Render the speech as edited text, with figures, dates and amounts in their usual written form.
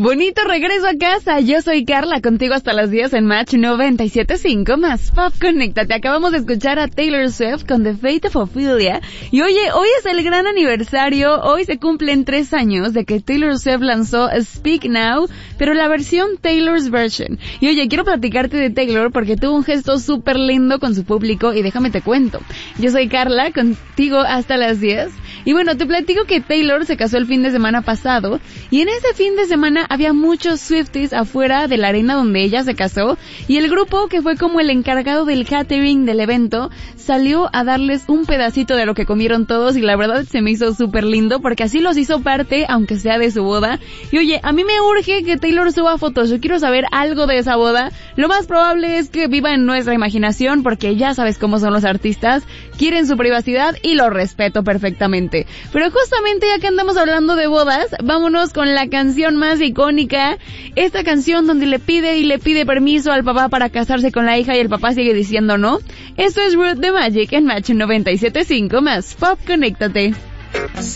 Bonito regreso a casa, yo soy Carla, contigo hasta las 10 en Match 97.5 más Pop. Conéctate, acabamos de escuchar a Taylor Swift con The Fate of Ophelia. Y oye, hoy es el gran aniversario, hoy se cumplen 3 años de que Taylor Swift lanzó Speak Now, pero la versión Taylor's Version. Y oye, quiero platicarte de Taylor porque tuvo un gesto súper lindo con su público y déjame te cuento. Yo soy Carla, contigo hasta las 10. Y bueno, te platico que Taylor se casó el fin de semana pasado y en ese fin de semana había muchos Swifties afuera de la arena donde ella se casó y el grupo, que fue como el encargado del catering del evento, salió a darles un pedacito de lo que comieron todos y la verdad se me hizo súper lindo porque así los hizo parte, aunque sea de su boda. Y oye, a mí me urge que Taylor suba fotos, yo quiero saber algo de esa boda. Lo más probable es que viva en nuestra imaginación porque ya sabes cómo son los artistas, quieren su privacidad y lo respeto perfectamente. Pero justamente ya que andamos hablando de bodas, vámonos con la canción más icónica, esta canción donde le pide permiso al papá para casarse con la hija y el papá sigue diciendo no. Esto es Root the Magic en Match 97.5 más Pop. Conéctate.